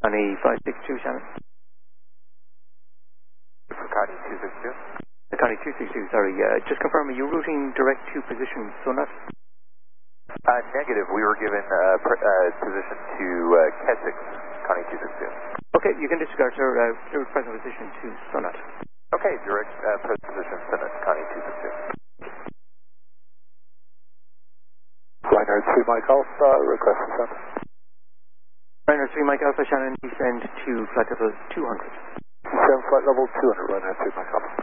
Connie 562, Shannon. For Connie 262. Connie 262, sorry. Just confirm, are you routing direct to position Sunat? Negative. We were given position to Keswick, Connie 262. Okay, you can disregard, sir. Direct present position to Sunat. Okay, direct present position Sunat, Connie 262. Ryanair 3 Mike Alpha, request descent. Ryanair 3 Mike Alpha, Shannon, descend to flight level 200. Descend flight level 200, Ryanair 3 Mike Alpha.